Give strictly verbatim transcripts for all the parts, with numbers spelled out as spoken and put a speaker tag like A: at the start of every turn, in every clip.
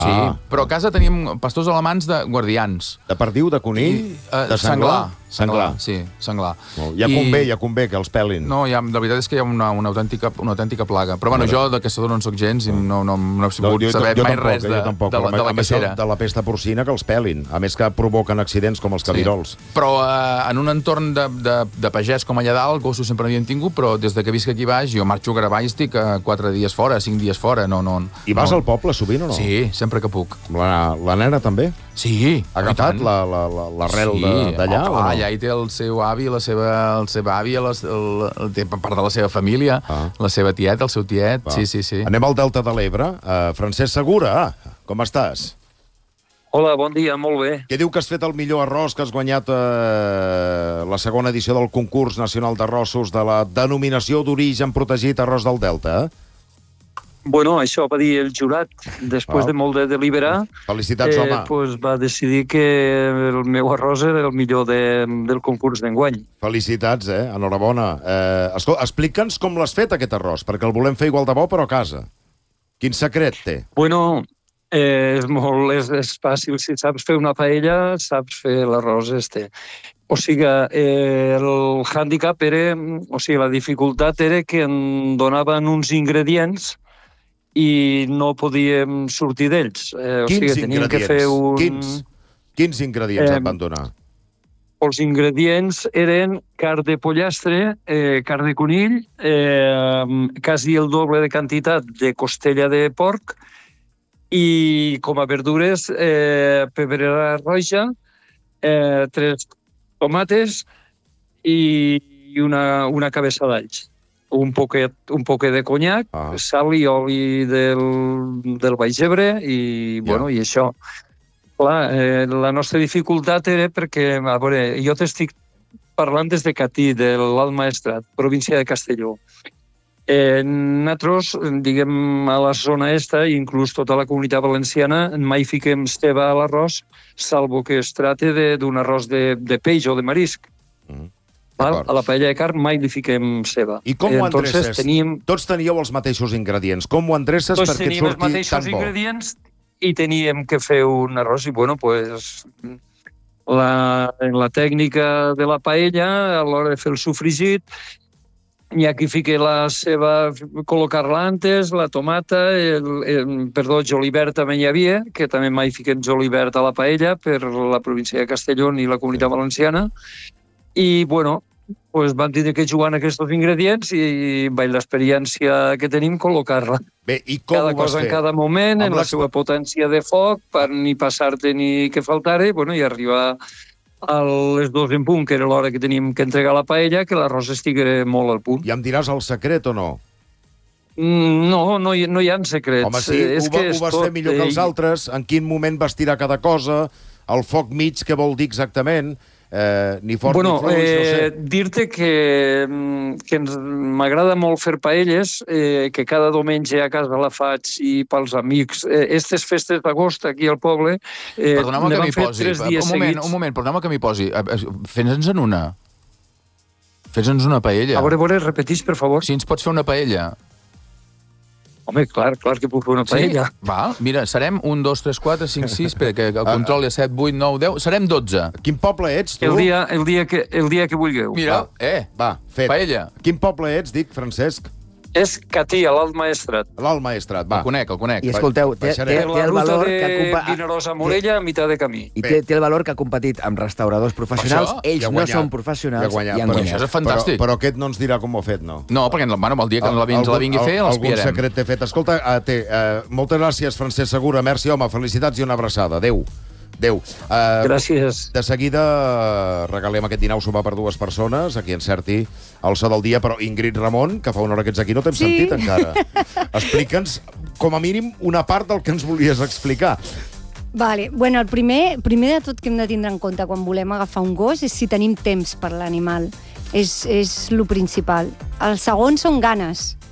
A: Sí,
B: Ah.
A: però a casa teníem pastors alemans de guardians.
B: De perdiu, de conill,
A: Uh,
B: de senglar?
A: Senglar, sí, senglar.
B: Molt. Ja convé, ja convé que els pelin.
A: No, ja, la veritat és que hi ha una, una, autèntica, una autèntica plaga. Però bueno, jo de caçador no en soc gens i no, no, no he pogut
B: jo,
A: saber
B: jo
A: mai
B: tampoc,
A: res de,
B: jo tampoc,
A: de, la, de la
B: a més
A: cacera.
B: de la pesta porcina que els pelin. A més que provoquen accidents com els cabirols.
A: Sí. Però eh, en un entorn de, de, de pagès com allà dalt, gossos sempre n'havien tingut, però des de que visc aquí baix, jo marxo a Garavall, estic eh, quatre dies fora, cinc dies fora. No, no,
B: I vas
A: no.
B: al poble sovint o no?
A: Sí, sempre que puc.
B: La, la nena també?
A: Sí.
B: Ha agafat l'arrel
A: sí.
B: d'allà?
A: Oh,
B: o no?
A: allà hi té el seu avi, la seva, el seva àvia, la, el, el, té part de la seva família,
B: Ah.
A: la seva tieta, el seu tiet,
B: Va.
A: sí, sí, sí.
B: Anem al Delta de l'Ebre. Uh, Francesc Segura, com estàs?
C: Hola, bon dia, molt bé.
B: Què diu que has fet el millor arròs, que has guanyat eh, la segona edició del concurs nacional d'arrossos de la denominació d'origen protegit arròs del Delta? Eh?
C: Bueno, això va dir el jurat. Després
B: Ah.
C: de molt de deliberar,
B: Felicitats, home.
C: pues va decidir que el meu arròs era el millor de, del concurs d'enguany.
B: Felicitats, eh? Enhorabona. Eh, escolta, explica'ns com l'has fet, aquest arròs, perquè el volem fer igual de bo, però a casa. Quin secret té?
C: Bueno, eh, és molt és, és fàcil. Si saps fer una paella, saps fer l'arròs este. O sigui, eh, el hàndicap era... O sigui, la dificultat era que em donaven uns ingredients i no podíem sortir d'ells. Eh, o
B: Quins
C: sigui, teníem
B: ingredients?
C: que fer un...
B: Quins? Quins ingredients
C: Eh,
B: et van donar?
C: Els ingredients eren carn de pollastre, eh, carn de conill, eh, quasi el doble de quantitat de costella de porc i com a verdures eh, pebrera roja, eh, tres tomates i, i una, una cabeça d'alls. Un poquet, un poquet de conyac,
B: Ah.
C: sal i oli del, del Baix Ebre i,
B: Ja.
C: bueno, i això. Clar, eh, la nostra dificultat era perquè, a veure, jo t'estic parlant des de Catí, de l'Alt Maestrat, província de Castelló. Eh, nosaltres, diguem, a la zona esta, inclús tota la comunitat valenciana, mai fiquem esteva a l'arròs, salvo que es tracte d'un arròs de, de peix o de marisc.
B: Mm.
C: Val?
B: D'acord.
C: A la paella de carn mai li fiquem ceba.
B: I com ho
C: Entonces,
B: endreces?
C: teníem,
B: Tots teníeu els mateixos ingredients. Com ho endreces
C: tots
B: perquè et
C: teníem els
B: surti
C: mateixos
B: tan bo?
C: ingredients i teníem que fer un arròs i, bueno, pues, la, la tècnica de la paella, a l'hora de fer el sofregit, hi ha qui fica la ceba, col·locar-la antes, la tomata, el, el, perdó, julivert també hi havia, que també mai fiquem julivert a la paella per la província de Castelló i la comunitat valenciana. I, bueno, pues van tindre que jugar en aquests ingredients i, amb l'experiència que tenim, col·locar-la.
B: Bé, i com
C: Cada
B: ho vas
C: cosa
B: fer?
C: en cada moment,
B: Amb
C: en la
B: l'exper-
C: seva potència de foc, per ni passar-te ni que faltara, bueno, i arribar a les dues en punt, que era l'hora que teníem que entregar la paella, que l'arròs estigués molt al punt.
B: I em diràs el secret o no?
C: Mm, No, no hi, no hi ha secrets.
B: Home, sí,
C: Eh, és
B: ho, va,
C: que és
B: ho vas
C: tot,
B: fer millor que els
C: eh,
B: altres. En quin moment vas tirar cada cosa? El foc mig, què vol dir exactament? Eh, ni fort
C: Bueno,
B: ni fluix,
C: eh,
B: no sé.
C: dir-te que, mm, que ens- m'agrada molt fer paelles, eh, que cada diumenge a casa la faig i pels amics. Eh, estes festes d'agost aquí al poble, eh,
A: Perdoneu-me
C: ne
A: que
C: vam
A: m'hi
C: fer
A: posi.
C: tres dies
A: Un moment,
C: seguits.
A: un moment, perdoneu-me que m'hi posi. Eh, eh, Fes-nos en una. Fes-nos una paella.
C: A veure, a veure, repetís, per favor.
A: Si ens pots fer una paella.
C: Home, clar, clar que puc fer una paella.
A: Sí? Va, mira, serem un, dos, tres, quatre, cinc, sis, perquè el control és set, vuit, nou, deu, serem dotze.
B: Quin poble ets, tu?
C: El dia, el dia, que, el dia que vulgueu.
A: Mira, eh,
B: Va, fet.
A: paella.
B: Quin poble ets, dic, Francesc?
C: És Catí, a l'Alt Maestrat.
B: L'Alt Maestrat, va.
A: El conec, el conec.
D: I escolteu, té, té,
B: baixaré.
D: té
C: Per la
D: el
C: ruta
D: valor
C: de
D: que ha compa-
C: Vinaròs a Morella, a mitjà de camí.
D: I té, té el valor que ha competit amb restauradors professionals.
A: això,
D: Ells
B: ja ha
D: no
B: guanyat.
D: són professionals
B: Ja ha guanyat,
D: i han
B: però-
D: guanyat.
A: Això és fantàstic.
B: Però, però aquest no ens dirà com ho ha fet, no?
A: No, perquè bueno, el dia que la, ens la vingui a fer,
B: algun
A: l'espiarem.
B: secret t'he fet. Escolta, uh, té, uh, moltes gràcies, Francesc Segura. Merci, home. Felicitats i una abraçada. Adéu. Adéu. Uh,
C: Gràcies.
B: De seguida regalem aquest dinar sopar per dues persones, a qui encerti el so del dia, però Ingrid Ramon, que fa una hora que ets aquí, no t'hem
E: Sí.
B: sentit encara. Explica'ns, com a mínim, una part del que ens volies explicar.
E: Vale. Bueno, el primer, primer de tot que hem de tindre en compte quan volem agafar un gos és si tenim temps per l'animal. És, és lo principal. El segon són ganes.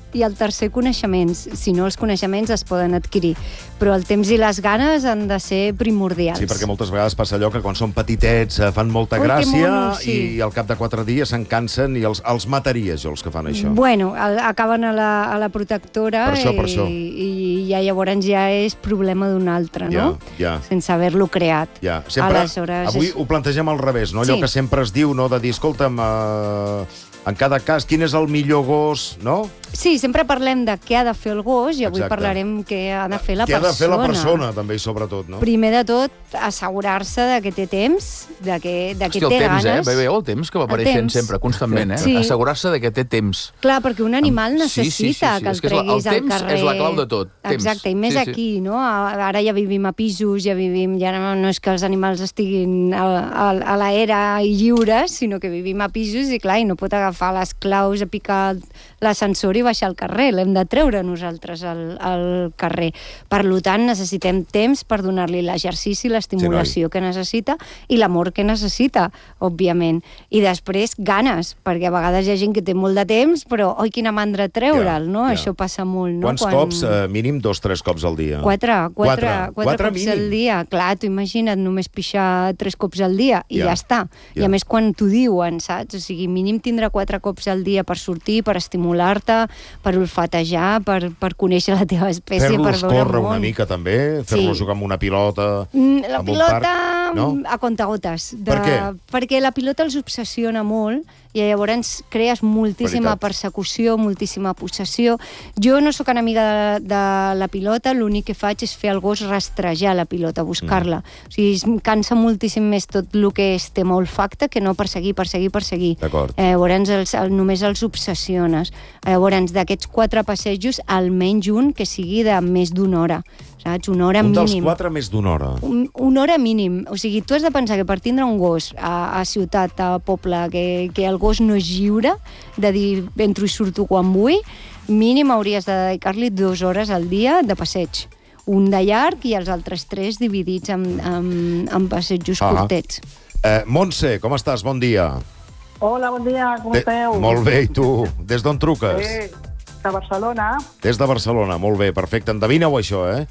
E: i el tercer, coneixements. Si no, els coneixements es poden adquirir. Però el temps i les ganes han de ser primordials.
B: Sí, perquè moltes vegades passa allò que quan són petitets eh, fan molta
E: Ui, que
B: gràcia
E: mono, sí.
B: i al cap de quatre dies se'n cansen i els, els mataria jo, els que fan això.
E: Bueno, el, acaben a la, a la protectora
B: Per això, per
E: i,
B: això.
E: i ja llavors ja és problema d'un altre, no?
B: Ja, ja.
E: Sense haver-lo creat.
B: Ja, sempre,
E: Aleshores,
B: avui
E: és-
B: ho plantegem al revés, no? Allò
E: Sí.
B: que sempre es diu, no?, de dir, escolta'm, eh, en cada cas, quin és el millor gos, no?
E: Sí, sempre parlem de què ha de fer el gos i avui
B: Exacte.
E: parlarem què ha de fer la
B: Què ha
E: persona.
B: de fer la persona, també, i sobretot, no?
E: Primer de tot, assegurar-se de que té temps, de que, de que
A: Hosti, el
E: té
A: temps,
E: ganes.
A: eh? Bé, bé, el temps que va
E: El
A: apareixent
E: temps.
A: sempre, constantment, eh?
E: Sí.
A: Assegurar-se de que té temps.
E: Clar, perquè un animal
A: Am- sí, sí,
E: necessita
A: sí, sí.
E: que el
A: És que és la- el
E: treguis al
A: temps
E: carrer.
A: és la clau de tot, temps.
E: Exacte, i més
A: Sí, sí.
E: aquí, no? Ara ja vivim a pisos, ja vivim... Ja no, no és que els animals estiguin a, a, a l'era i lliures, sinó que vivim a pisos i, clar, i no pot agafar les claus a picar l'ascensor i baixar al carrer. L'hem de treure nosaltres al, al carrer. Per tant, necessitem temps per donar-li l'exercici, l'estimulació
B: Sí,
E: que necessita i l'amor que necessita, òbviament. I després, ganes, perquè a vegades hi ha gent que té molt de temps, però, oi, quina mandra treure'l,
B: Ja,
E: no?
B: ja.
E: Això passa molt, no?
B: Quants cops? Eh, mínim dos, tres cops al dia.
E: Quatre, quatre,
B: Quatre.
E: quatre, quatre
B: Quatre
E: cops
B: mínim.
E: al dia. Clar, tu imagina't només pixar tres cops al dia i
B: Ja,
E: ja, està.
B: ja.
E: I a més quan t'ho diuen, saps? O sigui, mínim tindrà quatre cops al dia per sortir, per estimular-te, per olfatejar, per, per conèixer la teva espècie, per
B: Fer-los
E: veure el
B: córrer
E: món.
B: una mica, també? Fer-los
E: Sí.
B: jugar amb una pilota?
E: Mm, La
B: amb un
E: pilota
B: parc, no?
E: a contagotes. De...
B: Per què?
E: Perquè la pilota els obsessiona molt i llavors crees moltíssima
B: Veritat.
E: persecució, moltíssima possessió. Jo no sóc enemiga de, de la pilota, l'únic que faig és fer el gos rastrejar la pilota, buscar-la. Mm. O sigui, em cansa moltíssim més tot el que és tema olfacte que no perseguir, perseguir, perseguir.
B: D'acord.
E: Eh, llavors els, el, només els obsessiones. Eh, llavors d'aquests quatre passejos, almenys un que sigui de més d'una hora. Saps? Una hora
B: Un dels
E: mínim.
B: quatre més d'una hora.
E: Un, una hora mínim. O sigui, tu has de pensar que per tindre un gos a, a ciutat, a poble, que, que el gos no és lliure, de dir entro i surto quan vull, mínim hauries de dedicar-li dues hores al dia de passeig. Un de llarg i els altres tres dividits en, en, en passejos
B: Ah.
E: curtets.
B: Eh, Montse, com estàs? Bon dia.
F: Hola, bon dia, com
B: De-
F: esteu?
B: Molt bé, i tu? Des d'on truques?
F: Sí, de Barcelona.
B: Des de Barcelona, molt bé, perfecte. Endevina-ho, això, eh?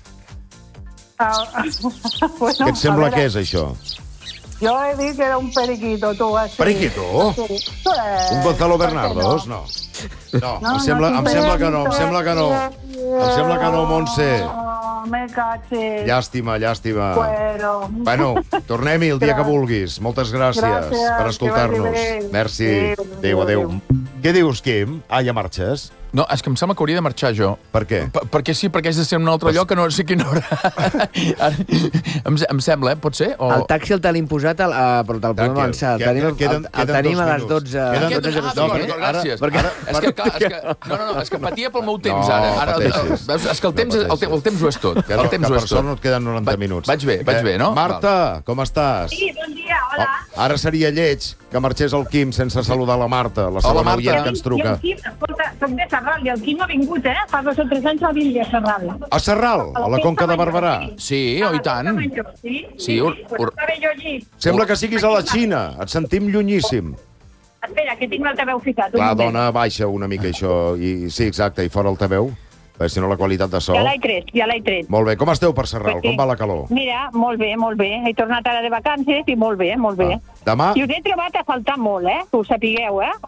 F: Ah, bueno,
B: Què et sembla
F: a veure,
B: que és, això?
F: Jo he dit que era un periquito, tu. Així.
B: Periquito?
F: Sí. Sí.
B: Un Gonzalo
F: Per què
B: Bernardos?
F: no?
B: No. No,
F: No,
B: em sembla,
F: no,
B: em sembla que no, em sembla que no. Em sembla que no, Montse.
F: Oh, me caché.
B: Llàstima, llàstima.
F: Bueno.
B: Bueno, tornem-hi el dia que vulguis. Moltes gràcies,
F: Gràcies,
B: per escoltar-nos.
F: que vagi bé.
B: Merci.
F: Adéu,
B: Adéu, adéu.
F: adéu.
B: Què dius, Quim? Ah, ja marxes?
A: No, és que em sembla que hauria de marxar jo.
B: Per què?
A: Per, perquè sí, perquè haig de ser en un altre lloc que no sé quina hora. Ara, em, em sembla, eh? Pot ser? O...
D: El taxi el tenim posat, al, uh, però te'l podem
B: Tranquil,
D: avançar. El
B: queden-
D: tenim, el,
B: queden-
D: el,
B: queden
D: tenim
B: dos
D: a les
B: minuts.
D: dotze.
B: Queden-
A: Aquest,
D: dotze
A: ah,
D: zero
A: d'acord,
D: cinc,
A: d'acord,
D: eh?
A: gràcies.
B: Perquè-
A: Ara, és que, clar, és que, no, no, no, és que patia pel meu temps,
B: No,
A: ara. ara
B: pateixis.
A: veus, és que el
B: No
A: temps, el,
B: pateixis.
A: te- el temps ho és tot.
B: Que,
A: El
B: no,
A: temps
B: que
A: ho
B: per
A: és
B: sort
A: tot.
B: no et queden noranta
A: Va-
B: minuts.
A: vaig bé, vaig
B: Eh,
A: bé, no?
B: Marta, com estàs?
F: Sí, bon dia, hola.
B: Oh, ara seria lleig que marxés el Quim sense saludar la Marta, la segona
A: Marta.
B: oient que ens
F: I
B: truca.
F: el Quim, escolta, soc de Sarral, i el Quim ha vingut, eh? Fa dos o tres anys va vindre a Sarral.
B: A Sarral, a la Conca de Barberà.
A: Sí, oh, i tant.
F: Sí,
A: Sí,
F: sí,
A: ur-
F: sí, pues
A: ur-
F: estava jo allí.
B: Sembla que siguis a la Xina. Et sentim llunyíssim.
F: Espera, que tinc l'altaveu ficat. un
B: La
F: moment.
B: dona baixa una mica això. I, sí, exacte, i fora el teveu. Perquè si no la qualitat de so...
F: Ja l'he tret, ja l'he tret.
B: Molt bé. Com esteu per Sarral?
F: Pues sí.
B: Com va la calor?
F: Mira, molt bé, molt bé. He tornat ara de vacances i molt bé, molt bé.
B: Ah. Demà...
F: I us he trobat a faltar molt, eh? Que ho sapigueu, eh?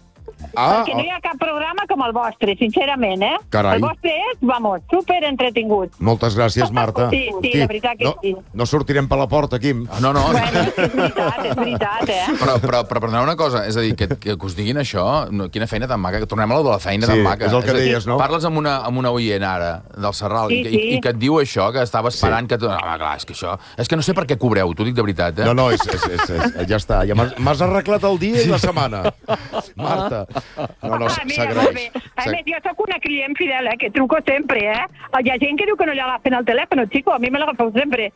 B: Ah,
F: Perquè no hi ha cap programa com el vostre, sincerament, eh?
B: Carai.
F: El vostre és, vamos, super entretingut.
B: moltes gràcies, Marta.
F: Sí, sí, la veritat que
B: no,
F: sí.
B: No sortirem per la porta, Quim.
A: Ah, No, no.
F: Bueno, és veritat, és veritat, eh?
A: Però, però, però perdoneu una cosa, és a dir, que, que, que us diguin això, no, quina feina tan maca, que tornem a la de la feina
B: Sí,
A: tan maca.
B: és el que
A: a dir,
B: deies, no?
A: Parles amb una, amb una oient ara, del Serral,
F: Sí,
A: i,
F: sí.
A: i, i que et diu això, que estava esperant que... Tu... No, home, clar, és que això... És que no sé per què cobreu, t'ho dic de veritat, eh?
B: No, no, és, és, és, és, ja està. Ja m'has- m'has arreglat el dia i la setmana. Marta. No, no,
F: Ah, mira, molt bé.
B: s'agraeix.
F: A més, jo sóc una client fidel, eh, que truco sempre, eh? Hi ha gent que diu que no li agafen el telèfon, xico, a mi me l'agafeu sempre.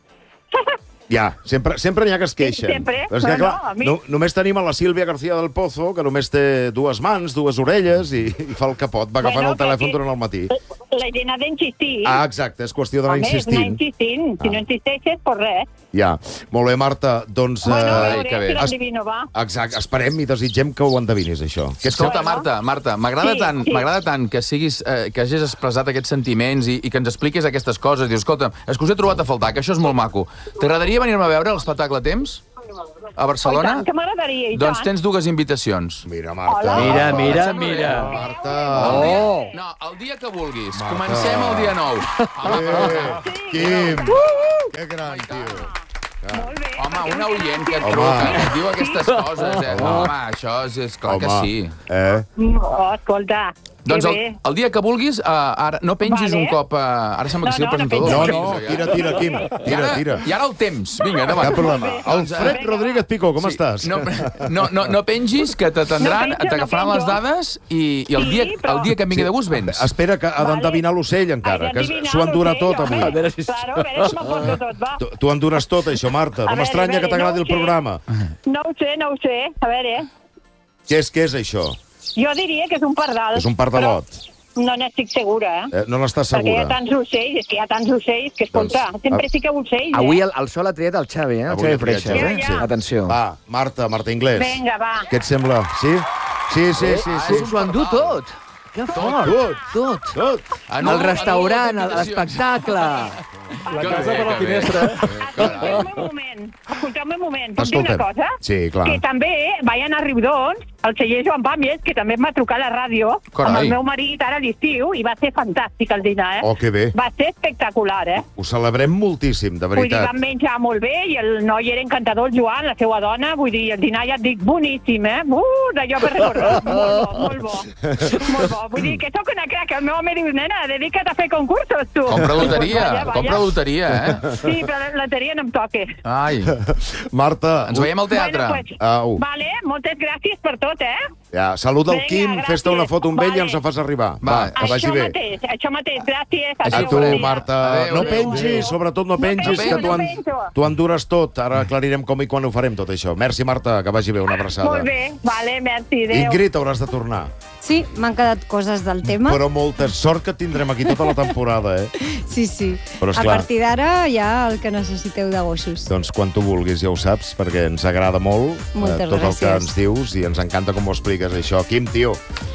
B: Ja, sempre sempre n'hi ha que es queixen.
F: Sempre,
B: Però és que,
F: però
B: clar,
F: no, a mi-
B: no, només tenim a la Sílvia García del Pozo, que només té dues mans, dues orelles, i, i fa el capot. Va agafant
F: Bueno,
B: el telèfon
F: que-
B: durant el matí.
F: la gent ha d'insistir.
B: Ah, exacte, és qüestió d'anar
F: Home, és anar
B: insistint.
F: insistint. Si
B: Ah.
F: no insisteixes, pues res.
B: Ja, molt bé, Marta, doncs...
F: Bueno, a
B: eh,
F: veure
A: que bé.
F: si
B: Es-
F: l'endivino, va.
B: Exacte, esperem i desitgem que ho endevinis, això. Que és que...
A: Escolta,
F: Bueno.
A: Marta, Marta, m'agrada
F: Sí,
A: tant,
F: sí.
A: m'agrada tant que siguis, eh, que hagis expressat aquests sentiments i, i que ens expliquis aquestes coses. Dius, escolta, és que us he trobat a faltar, que això és molt maco. T'agradaria venir-me a veure l'espectacle Temps? A
F: Oh,
A: Barcelona?
F: i tant, que m'agradaria, i
A: Doncs
F: tant.
A: tens dues invitacions.
B: Mira, Marta.
F: Hola.
D: Mira, mira,
A: Em sembla bé.
D: mira.
B: Marta.
A: El dia,
D: Oh.
A: no, el dia que vulguis.
B: Marta.
A: Comencem el dia nou. Home,
B: Eh, Quim, que gran, tio.
F: Molt bé.
A: home
F: perquè
A: un
F: no
A: oient que et
B: Home.
A: truca, que et diu aquestes coses, eh?
B: Home.
A: Home, això és, és clar que sí.
B: Eh?
F: Mm, Oh, escolta,
A: Doncs
F: que
A: el,
F: bé.
A: el dia que vulguis, uh, ara no pengis
F: Vale.
A: un cop... Uh, ara sembla que
F: No,
A: sigui el
F: no, no
A: presentador.
B: No,
F: penjo.
B: no, tira, tira, Quim.
A: I
B: Tira,
A: ara,
B: tira.
A: I ara el temps. Vinga, endavant.
B: Cap problema.
F: Molt bé.
B: Alfred
F: Vinga,
B: Rodríguez Picó, com
A: Sí,
B: estàs?
A: No, no, no, no pengis, que t'atendran,
F: No penjo,
A: t'agafaran
F: no
A: les
F: penjo.
A: dades i, i el,
F: Sí,
A: dia,
F: però-
A: el dia que em vingui de gust vens.
B: Espera, que ha
F: Vale.
B: d'endevinar l'ocell encara,
F: Has
B: que
F: d'endevinar
B: s'ho endurà
F: l'ocell,
B: tot
F: home.
B: avui.
D: A veure si-
F: Claro, a veure si m'ho porto tot, va.
B: Tu, tu endures tot, això, Marta.
F: A
B: No
F: veure,
B: m'estranya
F: a
B: que
F: veure,
B: t'agradi
F: no
B: el
F: ho sé.
B: programa.
F: No ho sé, no ho sé. A veure,
B: Què és, què és això?
F: jo diria que és un pardal.
B: És un pardalot.
F: però No n'estic segura, eh?
B: Eh, no n'estàs
F: Perquè hi ha
B: segura?
F: tants ocells, és que hi ha tants ocells, que escolta,
B: Doncs,
F: sempre
B: a-
F: fiqueu ocells,
D: Avui
F: eh?
D: el, el sol ha triat el Xavi, eh? El
B: Avui
D: Xavi
B: ha triat
D: Freixas,
B: Xavi,
D: eh?
F: sí.
D: Atenció.
B: Va, Marta, Marta Inglés.
F: Vinga, va.
B: Què et sembla? Sí? Sí, sí, sí. sí.
D: S'ho endú tot. Que fort. Tot.
B: Tot.
A: Anul·la-
D: El restaurant,
A: anul·la les
D: l'espectacle.
A: La
G: casa per la finestra.
F: Escolteu-me un moment, escolteu-me un moment. Puc dir
B: Escoltem.
F: una cosa?
B: Sí, clar.
F: Que també vayan a Riudons, el celler Joan Pàmies, que també em va trucar a la ràdio,
A: Carai.
F: amb el meu marit ara a l'estiu, i va ser fantàstic el dinar, eh?
B: Oh, que bé.
F: Va ser espectacular, eh?
B: Ho celebrem moltíssim, de
F: Vull dir,
B: veritat.
F: vam menjar molt bé i el noi era encantador, el Joan, la seva dona. Vull dir, el dinar ja et dic boníssim, eh? Uh, d'allò per recordar. Molt bo, molt bo. Molt bo. Vull dir que sóc una crac. El meu home diu, nena, dedica't a fer concursos, tu.
A: Compra loteria,
F: Vaja, vaja.
A: compra loteria, eh?
F: Sí, però la loteria no em toca.
A: Ai,
B: Marta,
A: ens veiem al teatre.
F: Bueno, pues,
B: Au.
F: vale, moltes gràcies per tot, eh?
B: ja, saluda el
F: Vinga,
B: Quim,
F: gràcies.
B: fes-te una foto amb ell i
F: Vale.
B: ens la fas arribar.
A: Va,
B: Va, que vagi
F: això
B: bé.
F: mateix, això mateix, gràcies.
A: Així
B: A
F: Adéu,
B: tu,
F: bon dia.
B: Marta.
A: Adéu,
B: No
A: adéu,
B: pengis,
F: adéu.
B: sobretot no pengis,
F: penjo,
B: que tu,
F: no
B: en,
F: penjo.
B: tu endures tot. Ara aclarirem com i quan ho farem, tot això. Merci, Marta, que vagi bé, una abraçada.
F: Molt bé, vale, merci, adéu.
B: Ingrid, hauràs de tornar.
E: Sí, m'han quedat coses del tema.
B: Però molta sort que et tindrem aquí tota la temporada, eh?
E: Sí, sí.
B: Però,
E: A
B: esclar-
E: partir d'ara ja el que necessiteu de gossos.
B: Doncs quan tu vulguis, ja ho saps, perquè ens agrada molt
E: Moltes
B: tot el que
E: gràcies.
B: ens dius i ens encanta com ho expliques, això. Quim, tio,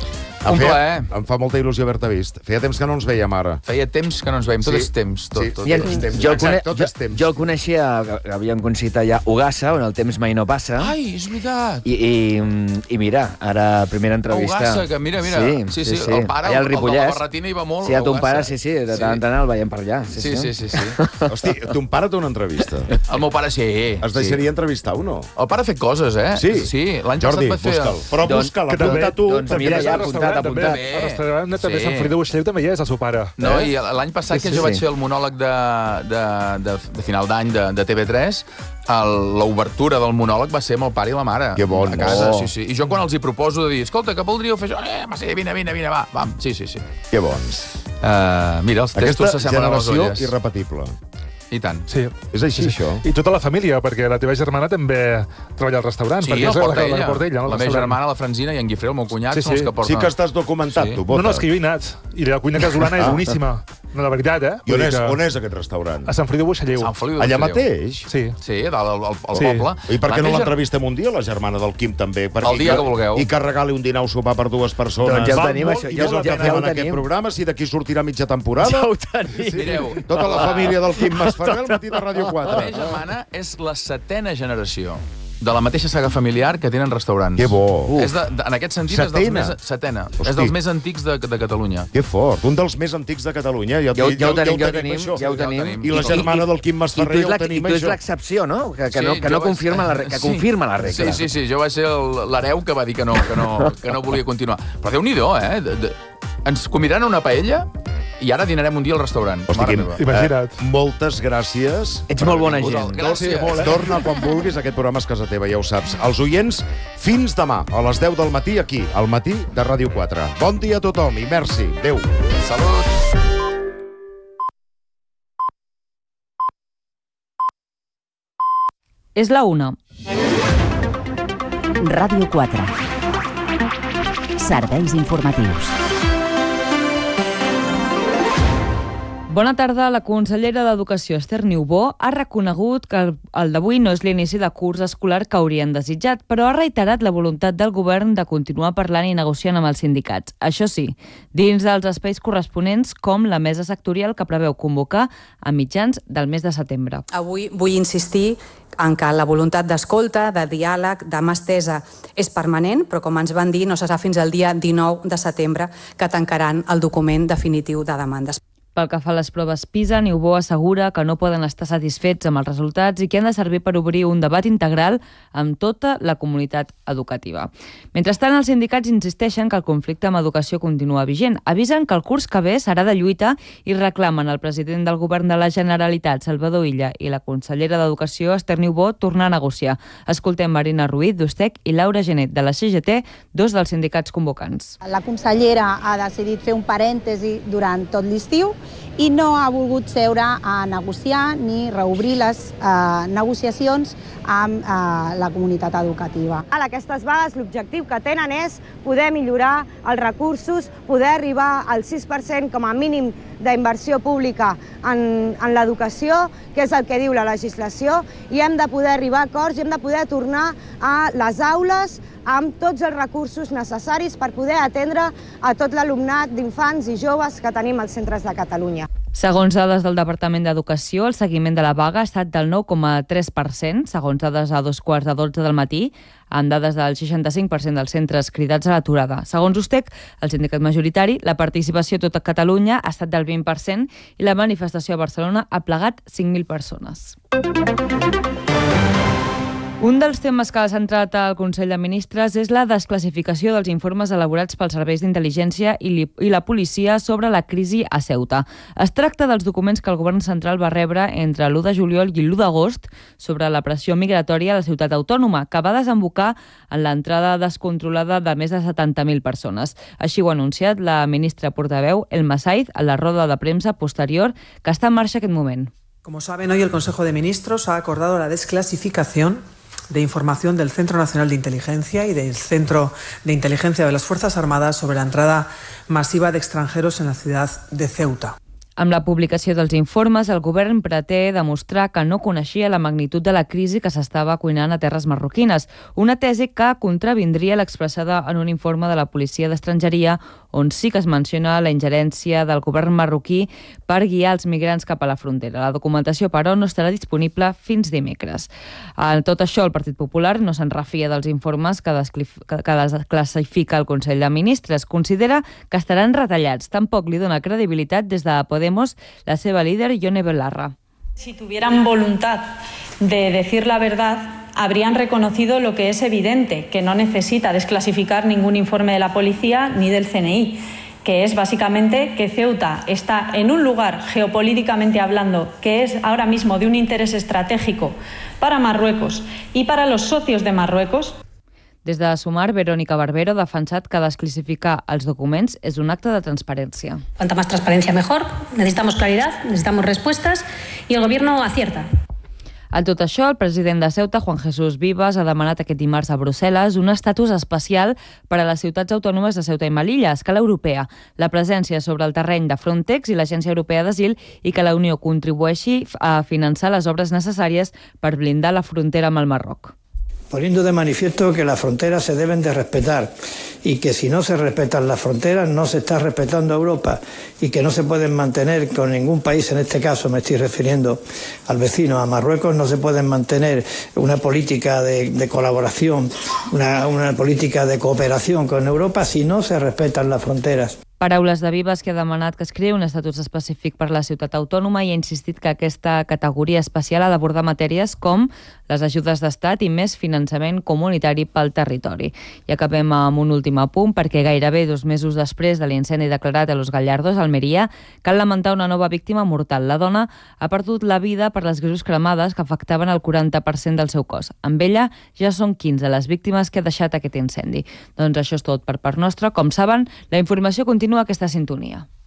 B: em
A: Un
B: feia-
A: plaer.
B: Em fa molta il·lusió haver-te vist. Feia temps que no ens veiem ara.
A: Feia temps que no ens veiem, tot
B: Sí.
A: és temps. Tot,
B: Sí.
A: tot,
D: I
A: tot
B: és
A: és temps.
B: temps.
D: jo, el
B: Exacte,
D: cone...
B: tot
D: jo,
B: és temps.
D: jo el coneixia, que que havíem coincidit allà a Ugassa, on el temps mai no passa.
A: Ai, és veritat.
D: I, i, i mira, ara, primera entrevista...
A: Ugassa, que mira, mira. Sí, sí, el pare,
D: allà al
A: el, el de la
D: Ripollès.
A: Barretina hi va molt.
D: Sí, a ton
A: Ugassa.
D: pare, sí, sí, de tant en tant el veiem per allà. Sí,
A: Sí, sí, sí, sí.
B: Hosti, ton pare té una entrevista.
A: El meu pare sí.
B: Es deixaria entrevistar o no?
A: El pare ha fet coses, eh?
B: Sí?
A: Sí, l'any
B: Jordi,
A: passat va fer...
B: busca'l. Però
D: Doncs-
B: busca'l,
G: que també-
B: apunta tu.
D: doncs
B: perquè
D: mira,
B: més
D: ja
B: al
D: apuntat,
B: restaurant
G: també,
D: apuntat.
A: Bé.
G: El restaurant també
A: Sí.
G: Sant Feliu de Buixalleu també hi és, el seu pare.
A: No,
G: eh?
A: i l'any passat
D: Sí,
A: que
D: sí,
A: jo vaig
D: sí.
A: fer el monòleg de, de, de, de final d'any de, de T V tres, el- l'obertura del monòleg va ser amb el pare i la mare.
B: Que bon.
A: A casa,
B: Oh.
A: sí, sí. I jo quan els hi proposo de dir, escolta, que voldríeu fer això? Eh, va ser, vine, vine, vine, va. va. Sí, sí, sí.
B: Que bons.
A: Uh, mira, els
B: Aquesta
A: testos s'assemblen a les
B: generació
A: olles.
B: irrepetible.
A: I tant.
G: Sí.
B: És així, això?
G: I tota la família, perquè la teva germana també treballa al restaurant.
A: Sí,
G: perquè
A: el
G: és la,
A: porta
G: la,
A: ella.
G: la, porta ella, no,
A: La
G: al
A: meva
G: restaurant.
A: germana, la Francina, i en Guifré, el meu cunyat,
G: Sí,
A: són els
G: sí.
A: que porten...
B: Sí que estàs documentat,
A: Sí.
B: tu,
G: No,
B: Bota.
G: no, és que jo he anat. I la cuina casolana és
B: Ah.
G: boníssima. No, la veritat, eh?
B: I
G: Vull
B: on
G: dir
B: és,
G: que-
B: on és aquest restaurant?
G: A Sant Feliu de Buixalleu.
A: Sant Feliu de
B: Allà
A: Buixalleu.
B: mateix?
G: Sí.
A: Sí, dalt al, al, al
G: Sí.
A: poble.
B: I per què
A: La
B: no
A: meva
B: l'entrevistem un dia, la germana del Quim, també? Perquè
A: El dia que vulgueu.
B: I que regali un dinar o sopar per dues persones.
D: Doncs ja ho
B: Val
D: tenim,
B: molt,
D: això,
B: I
D: ja
B: és
D: ho-
B: el que
D: ja-
B: fem
D: ja ho
B: en aquest
D: tenim.
B: programa, si d'aquí sortirà mitja temporada.
D: Ja ho tenim.
A: Mireu,
B: Tota la família del Quim Masferrer al matí de Ràdio
A: la
B: quatre.
A: meva germana és la setena generació de la mateixa saga familiar que tenen restaurants.
B: Que bo.
A: És de, de, en aquest sentit, és dels
B: Setena.
A: més, setena.
B: Hosti.
A: És dels més antics de, de Catalunya.
B: Que fort. Un dels més antics de Catalunya. Ja,
D: Ja, ho- ja ho tenim, ja ho
B: tenim,
D: tenim,
B: això.
D: ja ho
A: Ja ho
D: tenim.
A: tenim.
B: I la germana del Quim
D: I tu
B: Masferrer
D: és
B: ja
D: la-
B: ho tenim,
D: I tu és
B: això.
D: l'excepció, no? Que, que
A: Sí,
D: no, que
A: jo
D: no
A: vaig-
D: confirma la, re- que
A: sí.
D: confirma la regla.
A: Sí, sí, sí, jo vaig ser el- l'hereu que va dir que no, que no, que no volia continuar. Però Déu-n'hi-do, eh? De, de, ens convidaran a una paella i ara dinarem un dia al restaurant.
B: Hosti,
A: Mare
B: Quim,
A: meva.
G: Imagina't.
B: eh, moltes gràcies.
D: Ets molt bona
A: Vosaltres.
D: gent.
A: Gràcies.
B: Molt, eh? Torna quan vulguis, aquest programa és casa teva, ja ho saps. Els oients, fins demà, a les deu del matí, aquí, al matí de Ràdio quatre. Bon dia a tothom i merci. Adéu.
A: Salut.
H: És la una. Ràdio quatre. Serveis informatius. Bona tarda. La consellera d'Educació, Esther Niubó, ha reconegut que el d'avui no és l'inici de curs escolar que haurien desitjat, però ha reiterat la voluntat del govern de continuar parlant i negociant amb els sindicats. Això sí, dins dels espais corresponents, com la mesa sectorial que preveu convocar a mitjans del mes de setembre.
I: Avui vull insistir en que la voluntat d'escolta, de diàleg, de mà estesa és permanent, però com ens van dir, no serà fins al dia dinou de setembre que tancaran el document definitiu de demandes.
H: Pel que fa a les proves PISA, Niubó assegura que no poden estar satisfets amb els resultats i que han de servir per obrir un debat integral amb tota la comunitat educativa. Mentrestant, els sindicats insisteixen que el conflicte amb educació continua vigent. Avisen que el curs que ve serà de lluita i reclamen al president del govern de la Generalitat, Salvador Illa, i la consellera d'Educació, Esther Niubó, tornar a negociar. Escoltem Marina Ruiz, d'Ustec, i Laura Genet, de la C G T, dos dels sindicats convocants.
J: La consellera ha decidit fer un parèntesi durant tot l'estiu i no ha volgut seure a negociar ni reobrir les eh, negociacions amb eh, la comunitat educativa. A aquestes vagues l'objectiu que tenen és poder millorar els recursos, poder arribar al sis per cent com a mínim d'inversió pública en, en l'educació, que és el que diu la legislació, i hem de poder arribar a acords i hem de poder tornar a les aules amb tots els recursos necessaris per poder atendre a tot l'alumnat d'infants i joves que tenim als centres de Catalunya.
H: Segons dades del Departament d'Educació, el seguiment de la vaga ha estat del nou coma tres per cent, segons dades a dos quarts de dotze del matí, amb dades del seixanta-cinc per cent dels centres cridats a l'aturada. Segons Ustec, el sindicat majoritari, la participació a tota Catalunya ha estat del vint per cent i la manifestació a Barcelona ha plegat cinc mil persones. Un dels temes que ha centrat el Consell de Ministres és la desclassificació dels informes elaborats pels serveis d'intel·ligència i, i la policia sobre la crisi a Ceuta. Es tracta dels documents que el govern central va rebre entre l'u de juliol i l'u d'agost sobre la pressió migratòria a la ciutat autònoma, que va desembocar en l'entrada descontrolada de més de setanta mil persones. Així ho ha anunciat la ministra portaveu, Elma Saiz, a la roda de premsa posterior que està en marxa aquest moment.
K: Como saben, hoy el Consejo de Ministros ha acordado la desclasificación de información del Centro Nacional de Inteligencia y del Centro de Inteligencia de las Fuerzas Armadas sobre la entrada masiva de extranjeros en la ciudad de Ceuta.
H: Amb la publicació dels informes, el govern pretén demostrar que no coneixia la magnitud de la crisi que s'estava cuinant a terres marroquines, una tesi que contravindria l'expressada en un informe de la Policia d'Estrangeria, on sí que es menciona la ingerència del govern marroquí per guiar els migrants cap a la frontera. La documentació, però, no estarà disponible fins dimecres. En tot això, el Partit Popular no se'n refia dels informes que, que desclassifica el Consell de Ministres. Considera que estaran retallats. Tampoc li dona credibilitat des de Podemos la seva líder, Ione Belarra.
L: Si tuvieran voluntad de decir la verdad, habrían reconocido lo que es evidente, que no necesita desclasificar ningún informe de la policía ni del C N I, que es básicamente que Ceuta está en un lugar, geopolíticamente hablando, que es ahora mismo de un interés estratégico para Marruecos y para los socios de Marruecos.
H: Des de Sumar, Verónica Barbero ha defensat que desclassificar els documents és un acte de transparència.
M: Cuanta más transparencia mejor, necesitamos claridad, necesitamos respuestas y el gobierno acierta.
H: En tot això, el president de Ceuta, Juan Jesús Vivas, ha demanat aquest dimarts a Brussel·les un estatus especial per a les ciutats autònomes de Ceuta i Melilla a escala europea, la presència sobre el terreny de Frontex i l'Agència Europea d'Asil i que la Unió contribueixi a finançar les obres necessàries per blindar la frontera amb el Marroc.
N: Poniendo de manifiesto que las fronteras se deben de respetar y que si no se respetan las fronteras no se está respetando a Europa y que no se pueden mantener con ningún país, en este caso me estoy refiriendo al vecino, a Marruecos, no se pueden mantener una política de, de colaboración, una, una política de cooperación con Europa si no se respetan las fronteras.
H: Paraules de Vivas, que ha demanat que es creï un estatus específic per la ciutat autònoma i ha insistit que aquesta categoria especial ha d'abordar matèries com les ajudes d'estat i més finançament comunitari pel territori. I acabem amb un últim apunt, perquè gairebé dos mesos després de l'incendi declarat a Los Gallardos, a Almeria, cal lamentar una nova víctima mortal. La dona ha perdut la vida per les greus cremades que afectaven el quaranta per cent del seu cos. Amb ella ja són quinze les víctimes que ha deixat aquest incendi. Doncs això és tot per part nostra. Com saben, la informació continua aquesta sintonia.